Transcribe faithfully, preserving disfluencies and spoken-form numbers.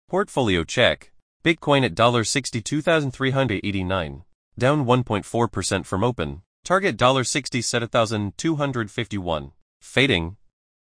Portfolio check. Bitcoin at sixty-two thousand three hundred eighty-nine dollars, down one point four percent from open. Target sixty-seven thousand two hundred fifty-one dollars. Fading.